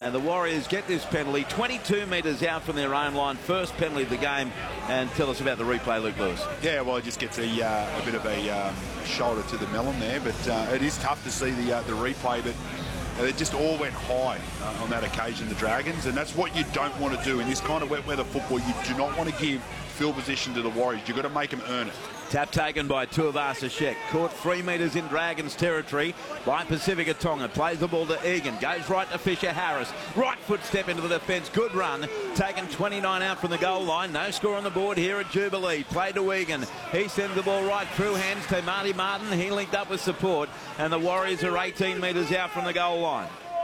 and the Warriors get this penalty 22 metres out from their own line. First penalty of the game. And tell us about the replay, Luke Lewis. Yeah, well, it just gets a bit of a shoulder to the melon there, but it is tough to see the replay, but they just all went high on that occasion, the Dragons, and that's what you don't want to do in this kind of wet weather football. You do not want to give field position to the Warriors. You've got to make them earn it. Tap taken by Tuivasa-Sheck. Caught 3 metres in Dragons territory by Pacifica Tonga. Plays the ball to Egan. Goes right to Fisher Harris. Right foot step into the defence. Good run. Taken 29 out from the goal line. No score on the board here at Jubilee. Play to Egan. He sends the ball right through hands to Marty Martin. He linked up with support. And the Warriors are 18 metres out from the goal line.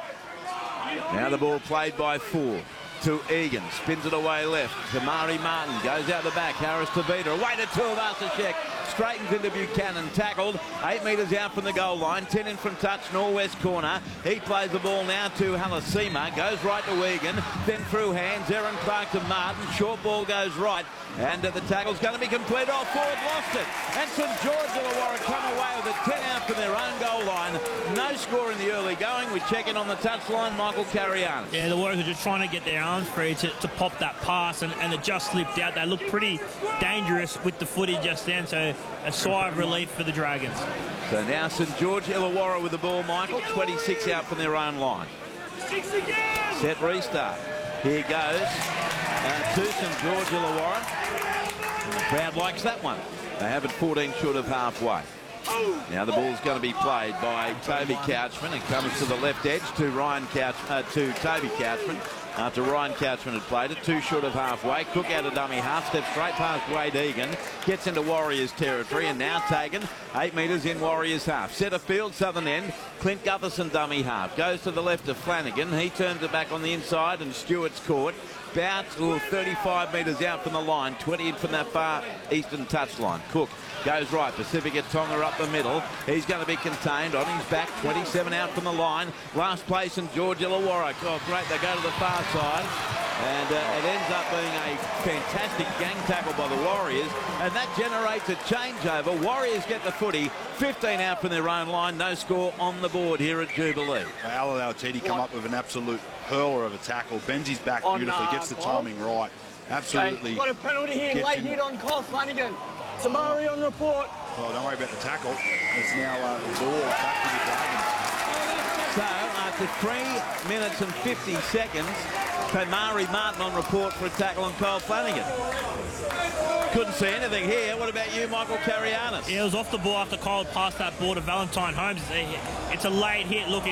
Now the ball played by 4. To Egan, spins it away left to Mari Martin, goes out the back, Harris to Vita, away to Tuivasa-Sheck, straightens into Buchanan, tackled 8 metres out from the goal line, 10 in from touch, northwest corner. He plays the ball now to Halasima, goes right to Egan, then through hands, Aaron Clark to Martin, short ball goes right, and the tackle's going to be complete. Oh, Ford lost it, and St George Illawarra come away with a 10 out from their own goal line. No score in the early going. We check in on the touchline, Michael Carianis. Yeah, the Warriors are just trying to get their arms free to pop that pass, and it just slipped out. They looked pretty dangerous with the footy just then, so a sigh of relief for the Dragons. So now St George Illawarra with the ball, Michael, 26 out from their own line. Set restart. Here goes to St George Illawarra. The crowd likes that one. They have it 14 short of halfway. Now the ball's going to be played by Toby Couchman. It comes to the left edge to to Toby Couchman. After Ryan Couchman had played it, 2 short of halfway. Cook out of dummy half, steps straight past Wade Egan, gets into Warriors territory, and now taken 8 metres in Warriors half. Centre field, southern end, Clint Gutherson dummy half. Goes to the left of Flanagan. He turns it back on the inside, and Stewart's caught. About 35 metres out from the line, 20 in from that far eastern touchline. Cook goes right, Pacifica Tonga up the middle. He's going to be contained on his back, 27 out from the line. Last place St George Illawarra. Oh, great, they go to the far side. And it ends up being a fantastic gang tackle by the Warriors. And that generates a changeover. Warriors get the footy, 15 out from their own line. No score on the board here at Jubilee. Alaa Teddy come up with an absolute hurler of a tackle. Bends his back beautifully, gets the timing right. Absolutely. Got a penalty here, late hit on Cole Flanagan. Samari on report. Well, don't worry about the tackle. It's now the ball back to the Dragons. So, after 3 minutes and 50 seconds, Mari Martin on report for a tackle on Cole Flanagan. Couldn't see anything here. What about you, Michael Carianis? Yeah, it was off the ball after Cole passed that ball to Valentine Holmes. It's a late hit. Look,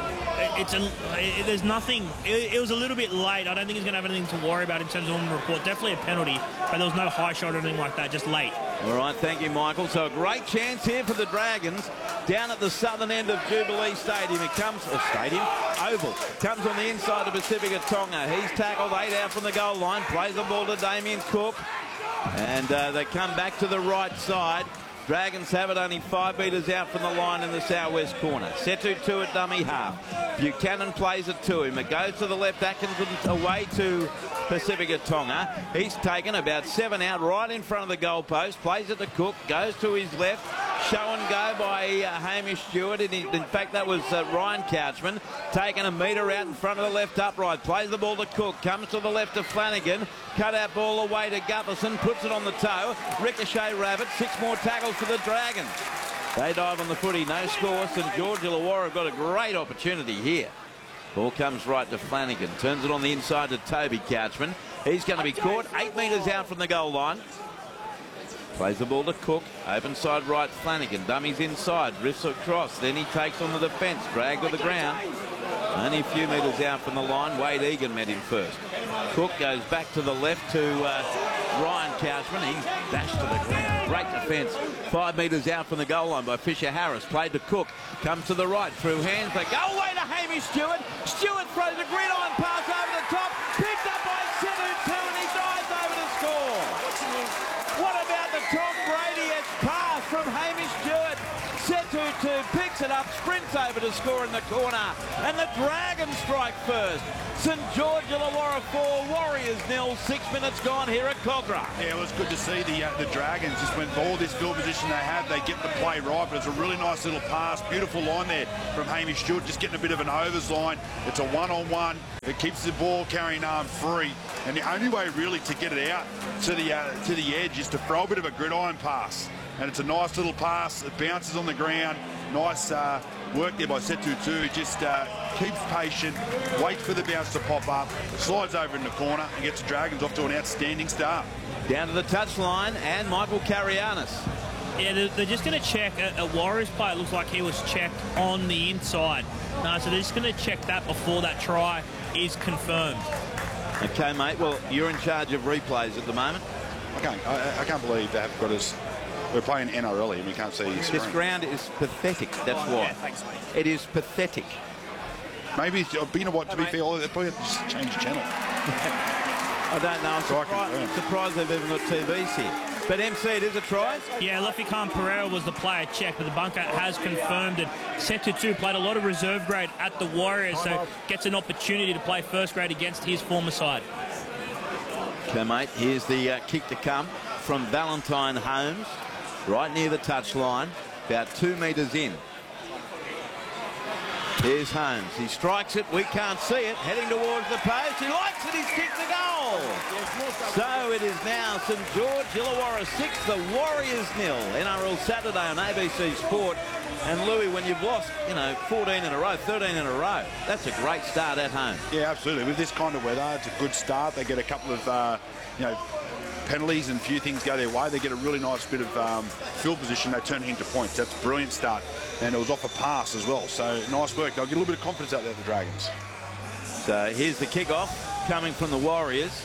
there's nothing. It was a little bit late. I don't think he's going to have anything to worry about in terms of on the report. Definitely a penalty, but there was no high shot or anything like that, just late. All right, thank you, Michael. So a great chance here for the Dragons down at the southern end of Jubilee Stadium. It comes, Oval. Comes on the inside of Pacifica Tonga. He's tackled 8 out from the goal line. Plays the ball to Damien Cook. And they come back to the right side. Dragons have it only 5 metres out from the line in the southwest corner. Setu at dummy half. Buchanan plays it to him. It goes to the left. Atkinson away to Pacifica Tonga. He's taken about 7 out right in front of the goalpost. Plays it to Cook. Goes to his left. Show and go by Hamish Stewart. In fact, that was Ryan Couchman. Taking a metre out in front of the left upright. Plays the ball to Cook. Comes to the left of Flanagan. Cut out ball away to Gutherson. Puts it on the toe. Ricochet Rabbit. 6 more tackles for the Dragons. They dive on the footy. No score. St George Illawarra have got a great opportunity here. Ball comes right to Flanagan. Turns it on the inside to Toby Couchman. He's going to be caught 8 metres out from the goal line. Plays the ball to Cook. Open side right, Flanagan. Dummies inside. Riffs across. Then he takes on the defence. Drag to the ground. Only a few metres out from the line. Wade Egan met him first. Cook goes back to the left to Ryan Couchman. He's dashed to the ground. Great defence. 5 metres out from the goal line by Fisher Harris. Played to Cook. Comes to the right. Through hands. They go away to Hamish Stewart. Stewart throws a gridiron pass over the top. Picked up by Setu and he dives over to score. What about the Tom Brady pass from Hamish Stewart? Setu picks it up, sprints over to to score in the corner. And the Dragons strike first. St George Illawarra 4, Warriors 0, 6 minutes gone here at Cogra. Yeah, it was good to see the Dragons just went for all this field position they have. They get the play right, but it's a really nice little pass. Beautiful line there from Hamish Stewart, just getting a bit of an overs line. It's a one-on-one. It keeps the ball carrying arm free. And the only way really to get it out to the edge is to throw a bit of a gridiron pass. And it's a nice little pass. It bounces on the ground. Nice work there by Setutu. Just keeps patient, waits for the bounce to pop up, slides over in the corner and gets the Dragons off to an outstanding start. Down to the touchline and Michael Karianis. Yeah, they're just going to check a Warriors player. It looks like he was checked on the inside. So they're just going to check that before that try is confirmed. Okay, mate. Well, you're in charge of replays at the moment. I can't believe they have got us. We're playing NRL here and we can't see his screen. This ground is pathetic. That's why. Yeah, thanks, mate. It is pathetic. Maybe, you know what, to be fair, they probably have to just change the channel. I don't know. I'm surprised they've even got TVs here. But MC, it is a try. Yeah, Lefi Khan Pereira was the player checked, but the bunker has confirmed it. Setutu played a lot of reserve grade at the Warriors, so gets an opportunity to play first grade against his former side. Okay, mate, here's the kick to come from Valentine Holmes, right near the touchline, about 2 metres in. Here's Holmes. He strikes it. We can't see it. Heading towards the post. He likes it. He's kicked the goal. So it is now St George Illawarra 6, the Warriors 0. NRL Saturday on ABC Sport. And Louis, when you've lost, 14 in a row, 13 in a row, that's a great start at home. Yeah, absolutely. With this kind of weather, it's a good start. They get a couple of, penalties and a few things go their way. They get a really nice bit of field position. They turn it into points. That's a brilliant start. And it was off a pass as well. So nice work. They'll get a little bit of confidence out there, the Dragons. So here's the kickoff coming from the Warriors.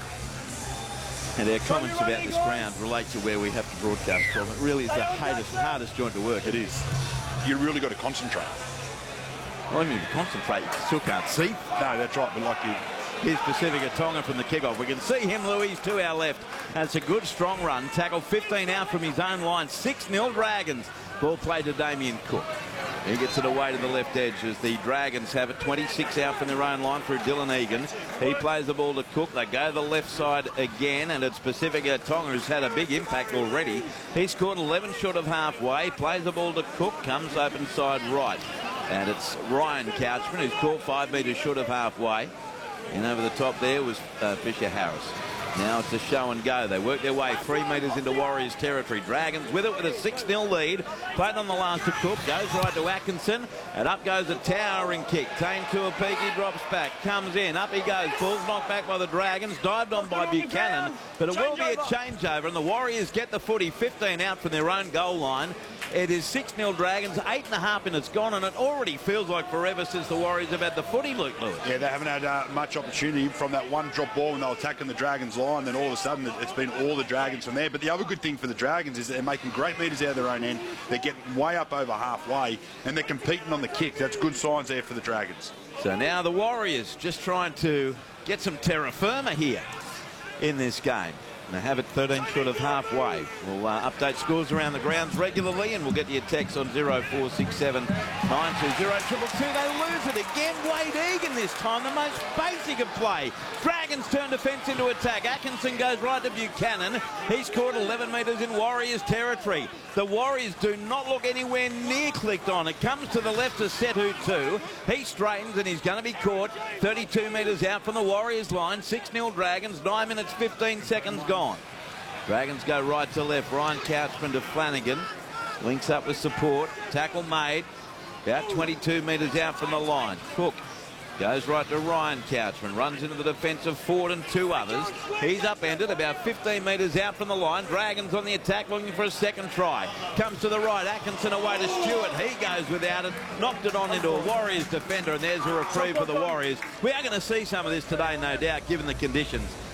And their comments about this ground relate to where we have to broadcast from. It really is the hardest joint to work. It is. You really got to concentrate. Well, I mean, concentrate. You still can't see. No, that's right. But like you... Here's Pacifica Tonga from the kickoff. We can see him, Louise, to our left. And it's a good, strong run. Tackle 15 out from his own line. 6-0 Dragons. Ball played to Damien Cook. He gets it away to the left edge as the Dragons have it. 26 out from their own line through Dylan Egan. He plays the ball to Cook. They go to the left side again, and it's Pacifica Tonga who's had a big impact already. He scored 11 short of halfway. Plays the ball to Cook. Comes open side right. And it's Ryan Couchman who's caught 5 metres short of halfway. And over the top there was Fisher Harris. Now it's a show and go. They work their way 3 metres into Warriors territory. Dragons with it with a 6-0 lead. Played on the last to Cook. Goes right to Atkinson. And up goes a towering kick. Tane Tuapiki drops back. Comes in. Up he goes. Ball's knocked back by the Dragons. Dived on by Buchanan. But it will be a changeover. And the Warriors get the footy 15 out from their own goal line. It is 6-0 Dragons, 8.5 minutes gone, and it already feels like forever since the Warriors have had the footy, Luke Lewis. Yeah, they haven't had much opportunity from that one drop ball when they were attacking the Dragons line. Then all of a sudden, it's been all the Dragons from there. But the other good thing for the Dragons is that they're making great metres out of their own end. They're getting way up over halfway, and they're competing on the kick. That's good signs there for the Dragons. So now the Warriors just trying to get some terra firma here in this game. And they have it 13 short of halfway. We'll update scores around the grounds regularly, and we'll get you a text on 0467 920 222. They lose it again. Wade Egan this time, the most basic of play. Dragons turn defence into attack. Atkinson goes right to Buchanan. He's caught 11 metres in Warriors territory. The Warriors do not look anywhere near clicked on. It comes to the left to Setutu. He straightens and he's going to be caught 32 metres out from the Warriors line. 6-0 Dragons, 9 minutes 15 seconds gone. Dragons go right to left. Ryan Couchman to Flanagan. Links up with support. Tackle made. About 22 metres out from the line. Cook goes right to Ryan Couchman. Runs into the defensive Ford and 2 others. He's upended about 15 metres out from the line. Dragons on the attack looking for a second try. Comes to the right. Atkinson away to Stewart. He goes without it. Knocked it on into a Warriors defender, and there's a reprieve for the Warriors. We are going to see some of this today, no doubt, given the conditions.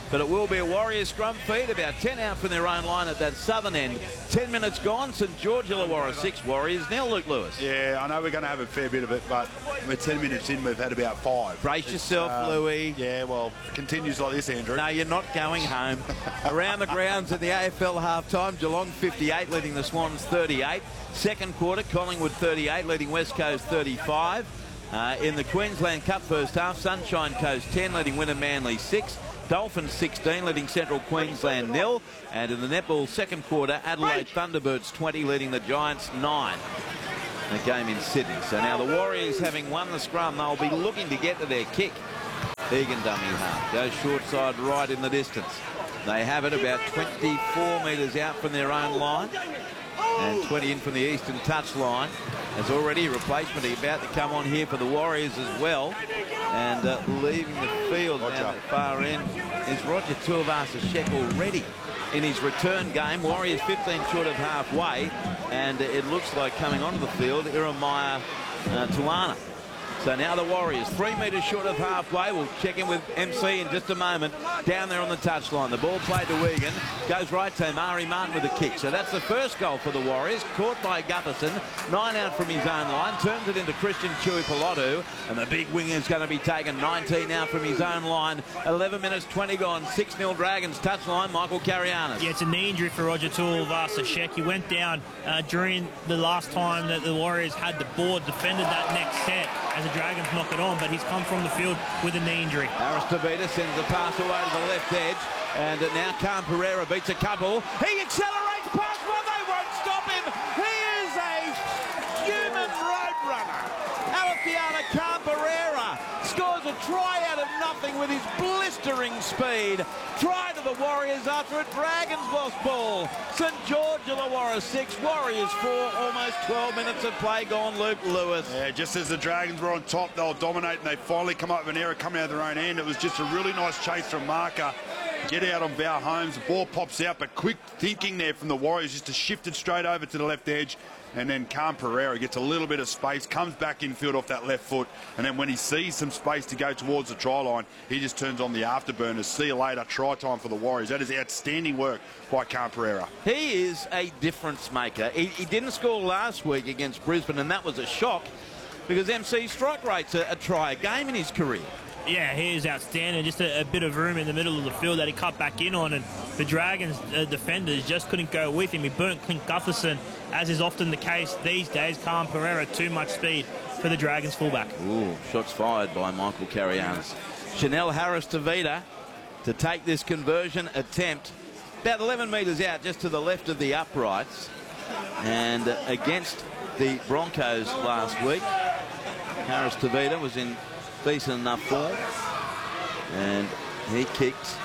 but it will be a Warriors scrum feed. About 10 out from their own line at that southern end. 10 minutes gone. St George Illawarra 6, Warriors nil. Luke Lewis. Yeah, I know we're going to have a fair bit of it, but we're 10 minutes in. We've had about 5. Brace yourself, Louis. Yeah, well, it continues like this, Andrew. No, you're not going home. Around the grounds at the AFL half-time, Geelong 58, leading the Swans 38. Second quarter, Collingwood 38, leading West Coast 35. In the Queensland Cup first half, Sunshine Coast 10, leading Wynnum Manly 6. Dolphins 16, leading Central Queensland 0. And in the netball second quarter, Adelaide Thunderbirds 20, leading the Giants 9. A game in Sydney. So now the Warriors, having won the scrum, they'll be looking to get to their kick. Egan dummy half. Goes short side right in the distance. They have it about 24 metres out from their own line. And 20 in from the eastern touch line. There's already a replacement about to come on here for the Warriors as well. And leaving the field down at far end is Roger Tuivasa-Sheck already in his return game. Warriors 15 short of halfway. And it looks like coming onto the field, Iremaya Tuana. So now the Warriors 3 metres short of halfway. We'll check in with MC in just a moment. Down there on the touchline. The ball played to Egan. Goes right to Mari Martin with a kick. So that's the first goal for the Warriors. Caught by Gutherson. 9 out from his own line. Turns it into Christian Tuipulotu. And the big wing is going to be taken. 19 out from his own line. 11 minutes 20 gone. 6-0 Dragons. Touchline, Michael Carianis. Yeah, it's a knee injury for Roger Tuivasa-Sheck. He went down during the last time that the Warriors had the board, defended that next set as the Dragons knock it on, but he's come from the field with a knee injury. Aristobita sends the pass away to the left edge, and now Khan Pereira beats a couple. He accelerates past one, they won't stop him. He is a human road runner. Alexiana Khan Pereira scores a try out of nothing with his blistering speed. Try to the Warriors after a Dragons lost ball. St George Illawarra 6, Warriors 4, almost 12 minutes of play gone. Luke Lewis. Yeah, just as the Dragons were on top, they were dominating. They finally come up with an error coming out of their own end. It was just a really nice chase from Marker. Get out on Val Holmes. The ball pops out, but quick thinking there from the Warriors just to shift it straight over to the left edge. And then Khan Pereira gets a little bit of space, comes back infield off that left foot, and then when he sees some space to go towards the try line, he just turns on the afterburners. See you later, try time for the Warriors. That is outstanding work by Khan Pereira. He is a difference maker. He didn't score last week against Brisbane, and that was a shock because MC strike rate's a try a game in his career. Yeah, he is outstanding. Just a bit of room in the middle of the field that he cut back in on, and the Dragons defenders just couldn't go with him. He burnt Clint Gutherson, as is often the case these days. Khan Pereira, too much speed for the Dragons fullback. Ooh, shots fired by Michael Carianis. Chanel Harris-Tavita to take this conversion attempt. About 11 metres out, just to the left of the uprights. And against the Broncos last week, Harris-Tavita was in decent enough form, and he kicked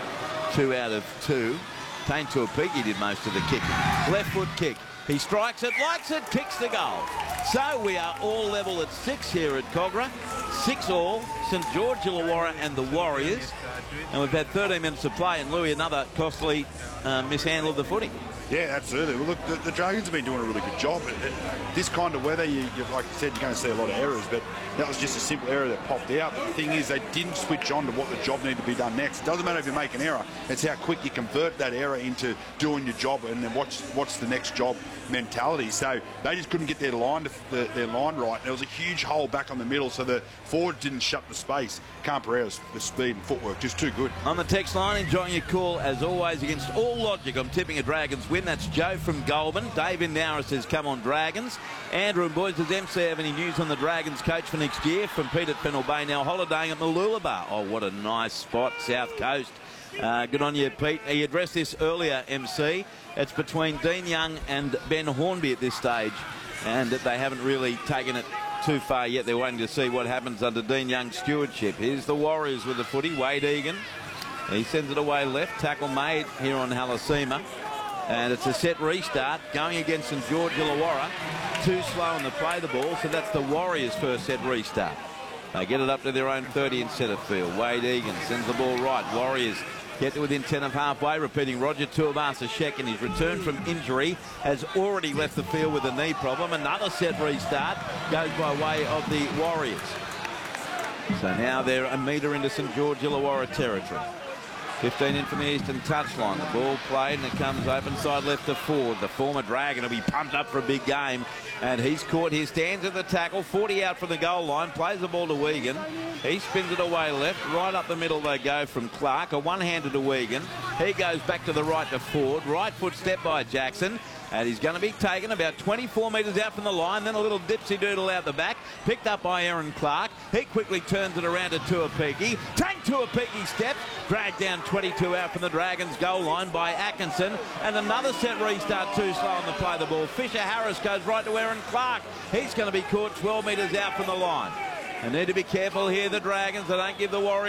2 out of 2. Tane Tuapiki did most of the kicking. Left foot kick. He strikes it, likes it, kicks the goal. So we are all level at 6 here at Cogra. 6 all, St George Illawarra and the Warriors. And we've had 13 minutes of play, and Louis, another costly mishandle of the footy. Yeah, absolutely. Well, look, the Dragons have been doing a really good job. This kind of weather, like you said, you're going to see a lot of errors, but that was just a simple error that popped out. But the thing is, they didn't switch on to what the job needed to be done next. It doesn't matter if you make an error. It's how quick you convert that error into doing your job and then what's the next job mentality. So they just couldn't get their line right. There was a huge hole back on the middle, so the forward didn't shut the space. Khan Pereira's the speed and footwork just too good. On the text line, enjoying your call as always against all logic. I'm tipping a Dragons win. That's Joe from Goulburn. Dave in Nowra says come on Dragons. Andrew and boys, does MC have any news on the Dragons coach for next year? From Pete at Fennell Bay, now holidaying at Mooloolaba. Oh, what a nice spot, South Coast. Good on you, Pete. He addressed this earlier, MC. It's between Dean Young and Ben Hornby at this stage, and they haven't really taken it too far yet. They're waiting to see what happens under Dean Young's stewardship. Here's the Warriors with the footy. Wade Egan. He sends it away left. Tackle made here on Halasima. And it's a set restart going against St George Illawarra. Too slow on the play the ball, so that's the Warriors' first set restart. They get it up to their own 30 in centre field. Wade Egan sends the ball right. Warriors get to within 10 of halfway, repeating Roger Tuivasa-Sheck in his return from injury has already left the field with a knee problem. Another set restart goes by way of the Warriors. So now they're a metre into St George Illawarra territory. 15 in from the eastern touchline. The ball played and it comes open side left to Ford. The former Dragon will be pumped up for a big game, and he's caught. He stands at the tackle, 40 out from the goal line, plays the ball to Wigan. He spins it away left, right up the middle they go from Clark, a one-hander to Wigan. He goes back to the right to Ford, right foot step by Jackson. And he's going to be taken about 24 metres out from the line, then a little dipsy-doodle out the back, picked up by Aaron Clark. He quickly turns it around to Tuapiki. Tank Tuapiki steps, dragged down 22 out from the Dragons goal line by Atkinson. And another set restart too slow on the play the ball. Fisher Harris goes right to Aaron Clark. He's going to be caught 12 metres out from the line. They need to be careful here, the Dragons. They don't give the Warriors